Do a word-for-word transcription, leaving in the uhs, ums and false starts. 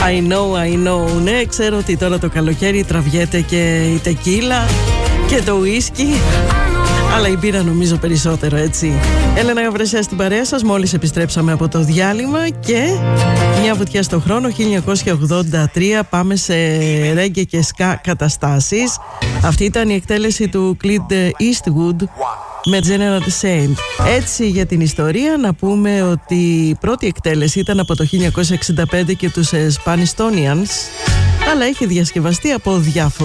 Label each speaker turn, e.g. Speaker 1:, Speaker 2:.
Speaker 1: I know, I know. Ναι, ξέρω ότι τώρα το καλοκαίρι τραβιέται και η τεκίλα και το ουίσκι, αλλά η μπύρα νομίζω περισσότερο, έτσι. Έλενα Γαβρεσιά στην παρέα σας. Μόλις επιστρέψαμε από το διάλειμμα και μια βουτιά στον χρόνο. χίλια εννιακόσια ογδόντα τρία, πάμε σε ρέγγε και σκά καταστάσεις. Αυτή ήταν η εκτέλεση του Clint Eastwood με General Saint. Έτσι, για την ιστορία να πούμε ότι η πρώτη εκτέλεση ήταν από το χίλια εννιακόσια εξήντα πέντε και τους Spanistonians, αλλά έχει διασκευαστεί από διάφορους